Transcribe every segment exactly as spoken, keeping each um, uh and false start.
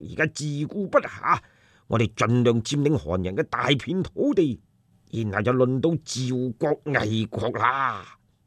而家自顧不暇，我哋盡量佔領韓人嘅大片土地，然後就輪到趙國、魏國啦。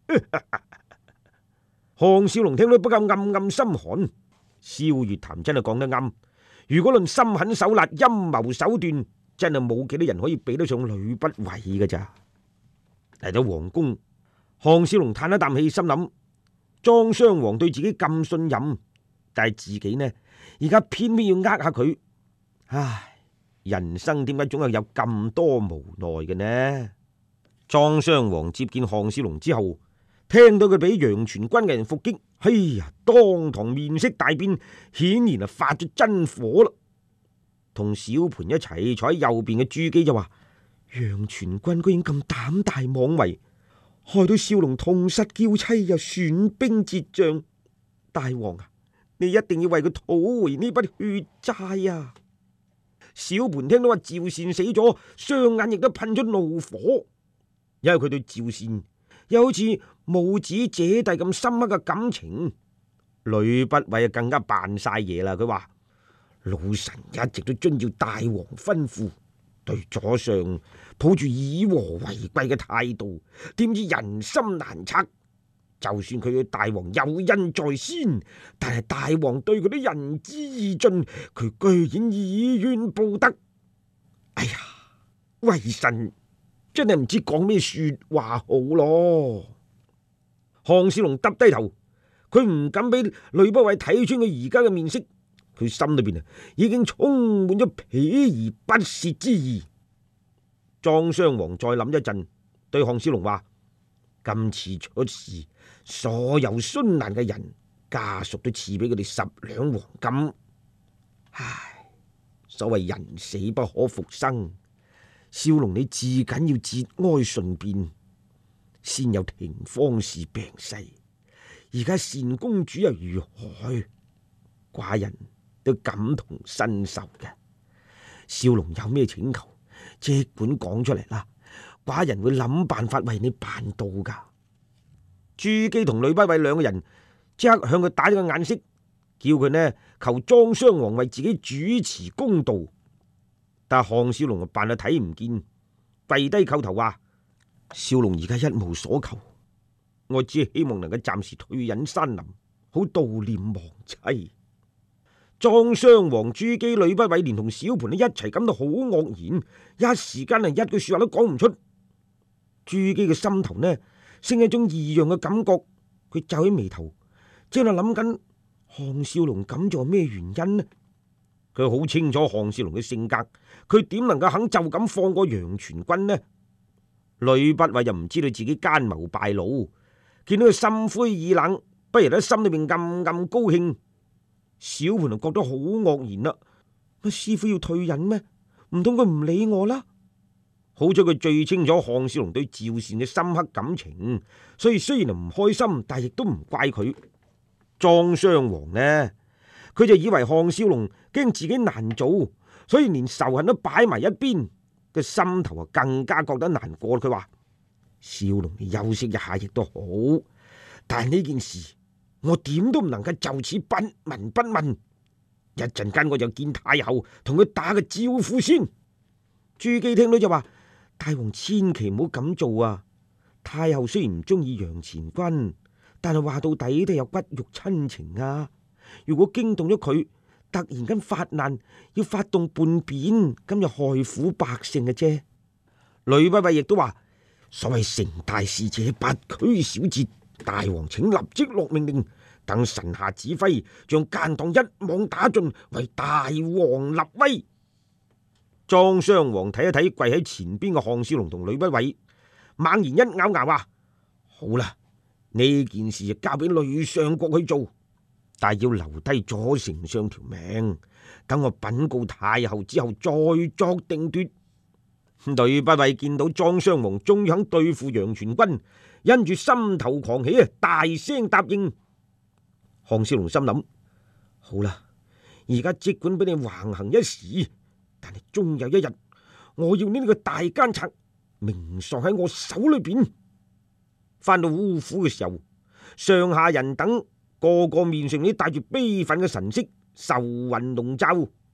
項少龍聽到不禁暗暗心寒。蕭月潭真係講得啱，如果論心狠手辣、陰謀手段，真係冇幾多人可以比得上呂不韋嘅咋。嚟到皇宮，項少龍嘆一啖氣，心諗莊襄王對自己咁信任，但係自己呢，而家偏偏要呃下佢。唉，人生點解總係有咁多無奈嘅呢？莊襄王接見項少龍之後，聽到佢俾楊全軍嘅人伏擊，哎呀，當堂面色大變，顯然係發咗真火啦。同小盤一齊坐喺右邊嘅朱姬就話：楊全軍居然咁膽大妄為，害到少龍痛失嬌妻，又損兵折將。大王啊，你一定要為佢討回呢筆血債啊！小盤聽到話趙善死咗，雙眼亦都噴出怒火，因為佢對趙善又好似母子姐弟咁深刻嘅感情。呂不韋啊更加扮晒嘢啦，佢話老臣一直都遵照大王吩咐，對左相抱住以和為貴嘅態度，點知人心難測。就算佢對大王有恩在先，但係大王對佢都仁至義盡，佢居然以怨報德。哎呀，為臣真係唔知講咩說話好咯。項少龍耷低頭，佢唔敢俾呂不韋睇穿佢而家嘅面色，佢心裏邊啊已經充滿咗鄙而不屑之意。莊襄王再諗一陣，對項少龍話：今次出事，所有殉難嘅人家屬都賜俾佢哋十兩黃金。唉，所謂人死不可復生，少龍你至緊要節哀順變。先有廷芳氏病逝，而家單公主又如何？寡人都感同身受嘅。少龍有咩請求，即管講出嚟啦，寡人會諗辦法為你辦到噶。朱姬同呂不韋兩個人即刻向佢打咗個眼色，叫佢呢求莊襄王為自己主持公道。但項少龍扮到睇唔見，跪低叩頭話：少龍而家一無所求，我只係希望能夠暫時退隱山林，好悼念亡妻。莊襄王、朱姬、呂不韋連同小盤一齊感到好愕然，一時間係一句說話都講唔出。朱姬嘅心頭呢生一種異樣嘅感覺，佢皺起眉頭，正係諗緊項少龍咁做係咩原因呢？佢好清楚項少龍嘅性格，佢點能夠肯就咁放過楊全軍呢？呂不韋又唔知道自己奸謀敗露，見到佢心灰意冷，不如喺心裏邊暗暗高興。小盤就覺得好愕然啦，乜師傅要退隱咩？唔通佢唔理我啦？好彩佢最清楚項少龍對趙善嘅深刻感情，所以雖然唔開心，但係亦都唔怪佢。莊襄王呢，佢就以為項少龍驚自己難做，所以連仇恨都擺埋一邊，個心頭啊更加覺得難過。佢話：少龍你休息一下亦都好，但係呢件事我點都唔能夠就此不聞不問。一陣間我就見太后，同佢打個招呼先。朱姬聽到就話：大王千祈唔好咁做啊！太后雖然唔中意楊前軍，但係話到底都有骨肉親情啊！如果驚動咗佢，突然間發難，要發動叛變，咁就害苦百姓嘅啫。呂不韋亦都話：所謂成大事者，不拘小節。大王請立即落命令，等臣下指揮，將奸黨一網打盡，為大王立威。莊襄王睇一睇跪喺前邊嘅項少龍同呂不韋，猛然一咬牙話：好啦，呢件事就交俾呂相國去做，但係要留低左丞相條命，等我稟告太后之後再作定奪。呂不韋見到莊襄王終於肯對付楊全軍，因住心頭狂喜啊，大聲答應。項少龍心諗：好啦，而家即管俾你橫行一時，但係終有一日，我要呢個大奸賊明喪喺我手裏邊。翻到烏府嘅時候，上下人等個個面上都帶住悲憤嘅神色，愁雲籠罩，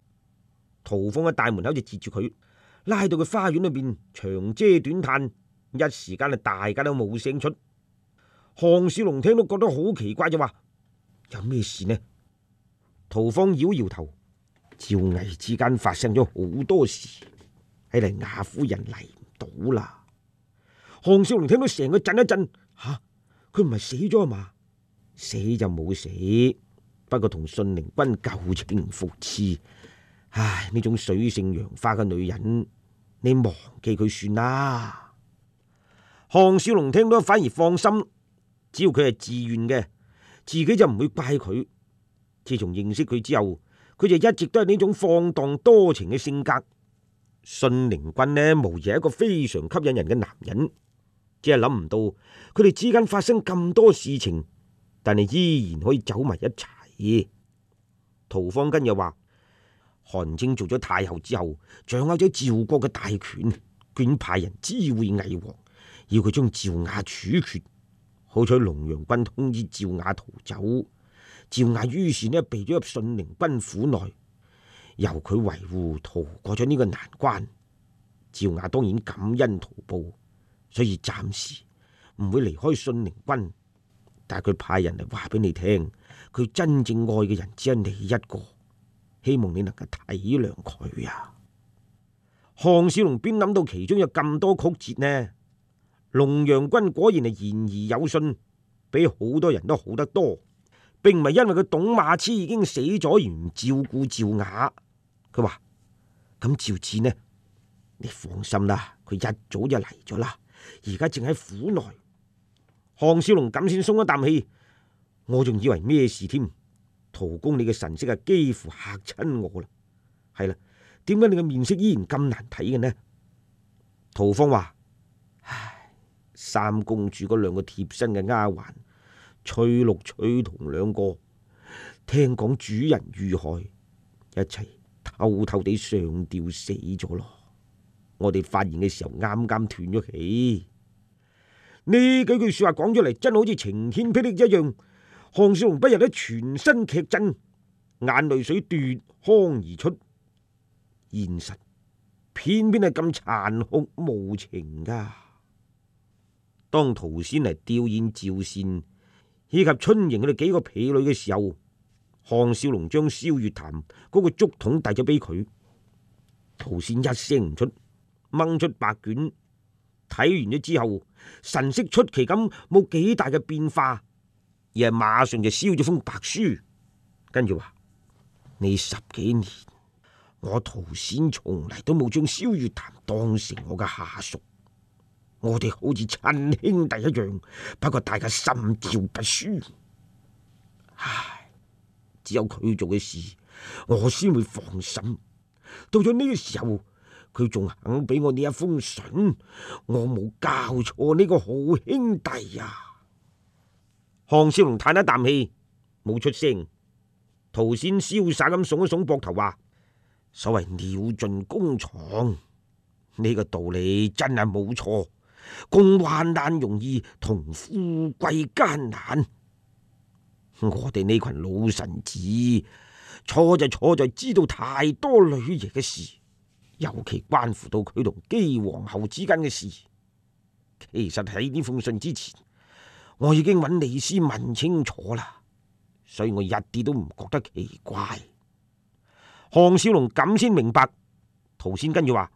陶芳喺大門口就截住佢，拉到佢花園裏邊長嗟短嘆，一時間啊大家都冇聲出。項少龍聽到覺得好奇怪，就話：有咩事呢？陶芳搖搖頭，趙魏之間發生咗好多事，睇嚟雅夫人嚟唔到啦。項少龍聽到成個震一震，吓，佢唔係死咗啊嘛？死就冇死，不過同信陵君舊情復熾。唉，呢種水性楊花嘅女人，你忘記佢算啦。項少龍聽到反而放心，只要佢係自願嘅，自己就唔會怪佢。自從認識佢之後，佢就一直都係呢種放蕩多情嘅性格。信陵君呢，無疑係一個非常吸引人嘅男人，只係諗唔到佢哋之間發生咁多事情，但係依然可以走埋一齊。陶方根又話：韓正做咗太后之後，掌握咗趙國嘅大權，竟派人知會魏王，要佢將趙雅處決。好彩龍陽君通知趙雅逃走，趙雅於是呢避咗入信陵君府內，由佢維護逃過咗呢個難關。趙雅當然感恩圖報，所以暫時唔會離開信陵君，但係佢派人嚟話俾你聽，佢真正愛嘅人只有你一個，希望你能夠體諒佢啊！項少龍邊諗到其中有咁多曲折呢？龍陽君果然係言而有信，比好多人都好得多，並唔係因為佢董馬痴已經死咗而唔照顧趙雅。佢話：咁趙志呢？你放心啦，佢一早就嚟咗啦，而家正喺府內。項少龍咁先鬆一啖氣，我仲以為咩事添？陶公你嘅神色啊，幾乎嚇親我啦。係啦，點解你嘅面色依然咁難睇嘅呢？陶芳話：唉，三公主嗰兩個貼身嘅丫鬟翠綠、翠桐兩個，聽講主人遇害，一齊偷偷地上吊死咗咯。我哋發現嘅時候啱啱斷咗氣。呢幾句說話講出嚟，真好似晴天霹靂一樣。項少龍不由得全身劇震，眼淚水奪眶而出。現實偏偏係咁殘酷無情噶。當陶仙嚟吊唁趙善以及春瑩佢哋幾個婢女嘅時候，項少龍將蕭月潭嗰個竹筒遞咗俾佢。陶仙一聲唔出，掹出白卷睇完咗之後，神色出奇咁冇幾大嘅變化，而係馬上就燒咗封白書，跟住話：呢十幾年我陶仙從嚟都冇將蕭月潭當成我嘅下屬，我哋好似親兄弟一樣，不過大家心照不宣。唉，只有佢做嘅事，我先會放心。到咗呢個時候，佢仲肯俾我呢一封信，我冇教錯呢個好兄弟啊！項少龍嘆一啖氣，冇出聲。陶仙瀟灑咁聳一聳膊頭，話：所謂鳥盡弓藏，呢個道理真係冇錯。共患難容易，同富貴艱難。我哋呢群老臣子錯就錯在知道太多女爺嘅事，尤其關乎到佢同姬皇后之間嘅事。其實喺呢封信之前，我已經揾李斯問清楚啦，所以我一啲都唔覺得奇怪。項少龍咁先明白。陶仙跟住話：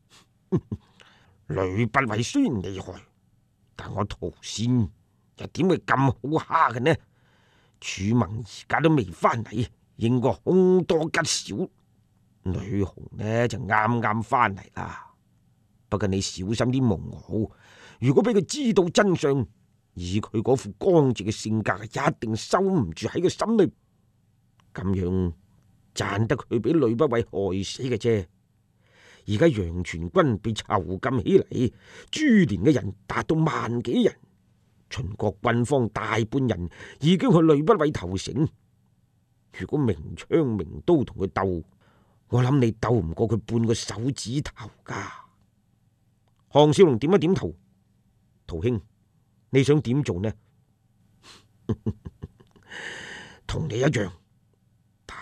呂不韋雖然厲害，但我陶仙又點會咁好蝦嘅呢？楚盟而家都未翻嚟，應該凶多吉少。女紅呢就啱啱翻嚟啦，不過你小心啲蒙驢，如果俾佢知道真相，以佢嗰副剛直嘅性格，一定收唔住喺個心裏。咁樣賺得佢俾呂不韋害死嘅啫。而家楊全軍被囚禁起嚟，株連嘅人達到萬幾人，秦國軍方大半人已經去呂不韋投誠。如果明槍明刀同佢鬥，我諗你鬥唔過佢半個手指頭噶。項少龍點一點頭：陶兄，你想點做呢？同你一樣，